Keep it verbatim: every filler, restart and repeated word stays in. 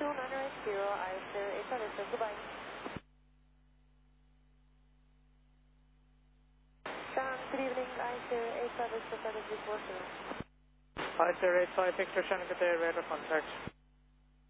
two nine eight zero, I zero eight five Victor, goodbye. Shannon, good evening, I zero eight five Victor, Feather three four zero. I zero eight five Victor, Shannon, good day, radar contact.